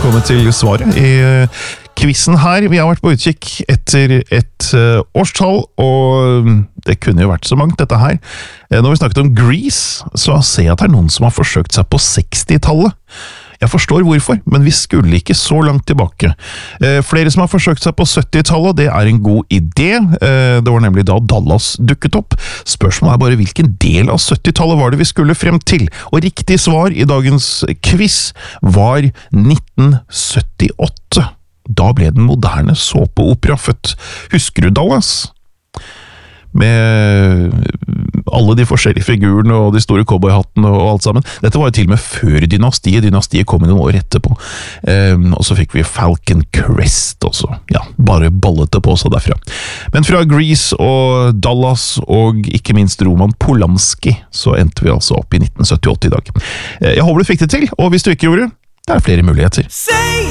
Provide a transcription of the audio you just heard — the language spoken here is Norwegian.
kommet til svaret i quizen her. Vi har vært på utkikk etter et årstall, og det kunne jo vært så mangt dette her. Når vi snakket om Grease, så ser jeg at det er noen som har forsøkt seg på 60-tallet. Jeg forstår hvorfor, men vi skulle ikke så langt tilbake. Flere som har forsøkt seg på 70-tallet, det er en god idé. Det var nemlig da Dallas dukket opp. Spørsmålet er bare hvilken del av 70-tallet var det vi skulle frem til. Og riktig svar i dagens quiz var 1978. Da ble den moderne såpeopera født. Husker du Dallas? Med alle de forskjellige figurene og de store cowboyhattene og alt sammen. Dette var jo til og med før Dynastiet. Dynastiet kom noen år etterpå. Og så fikk vi Falcon Crest også. Ja, bare ballet det på seg derfra. Men fra Grease og Dallas og ikke minst Roman Polanski, så endte vi altså opp i 1978 i dag. Jeg håper du fikk det til, og hvis du ikke gjorde det, det er flere muligheter.